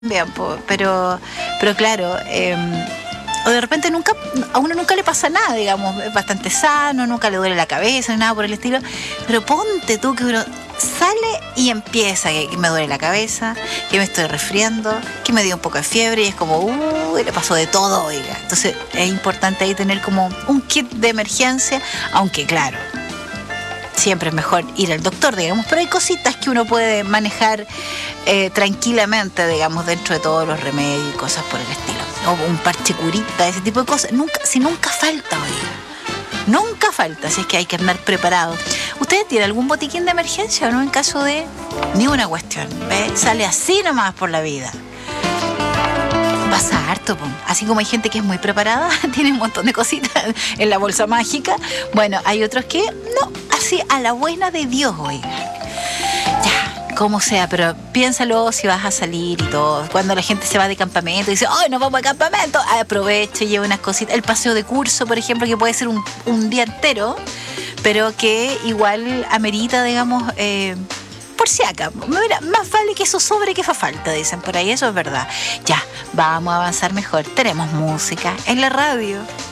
Bien, pero claro, o de repente a uno nunca le pasa nada, digamos, es bastante sano, nunca le duele la cabeza, ni nada por el estilo, pero ponte tú que uno sale y empieza, que me duele la cabeza, que me estoy resfriando, que me dio un poco de fiebre y es como, le pasó de todo, oiga. Entonces es importante ahí tener como un kit de emergencia, aunque claro, siempre es mejor ir al doctor, digamos, pero hay cositas que uno puede manejar tranquilamente, digamos, dentro de todos los remedios y cosas por el estilo. O un parche curita, ese tipo de cosas. Nunca falta, oiga. Nunca falta, así es que hay que andar preparado. ¿Ustedes tienen algún botiquín de emergencia o no en caso de ni una cuestión? ¿Ve? Sale así nomás por la vida. Pasa harto, po. Así como hay gente que es muy preparada, tiene un montón de cositas en la bolsa mágica. Bueno, hay otros que no, así a la buena de Dios, oiga. Ya, como sea, pero piénsalo si vas a salir y todo. Cuando la gente se va de campamento y dice, ¡ay, nos vamos de campamento! Aproveche, lleve unas cositas. El paseo de curso, por ejemplo, que puede ser un día entero, pero que igual amerita, digamos, por si acá. Mira, más vale que eso sobre que fa falta, dicen por ahí, eso es verdad. Ya, vamos a avanzar mejor. Tenemos música en la radio.